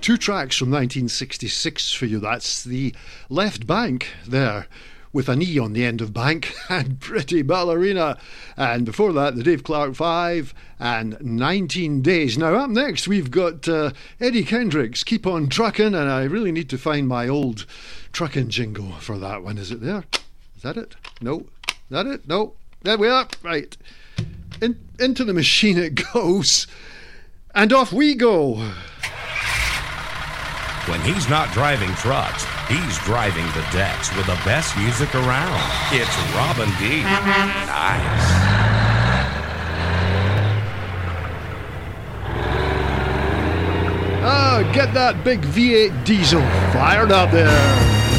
two tracks from 1966 for you. That's the Left Bank there, with an E on the end of bank, and Pretty Ballerina. And before that, the Dave Clark 5 and 19 Days. Now, up next, we've got Eddie Kendricks, Keep On Truckin', and I really need to find my old truckin' jingle for that one. Is it there? Is that it? No. Is that it? No. There we are. Right. Into the machine it goes, and off we go. When he's not driving trucks, he's driving the decks with the best music around. It's Robin D. Nice. Get that big V8 diesel fired up there.